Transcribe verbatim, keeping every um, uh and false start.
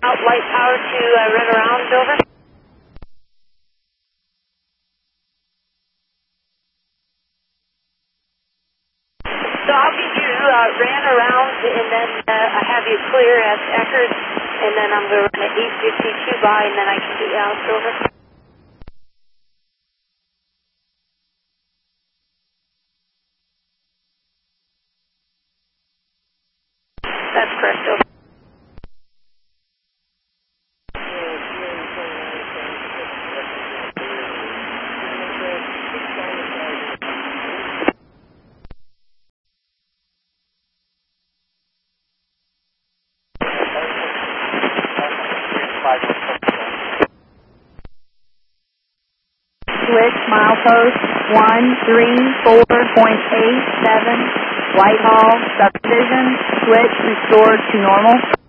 out light power to uh, run around, over. So I'll get you uh, ran around, and then uh, I have you clear at Eckerd, and then I'm going to run at eight fifty-two by, and then I can get you out, over. That's correct, over. Switch milepost one three four point eight seven, Whitehall, subdivision, switch restored to normal.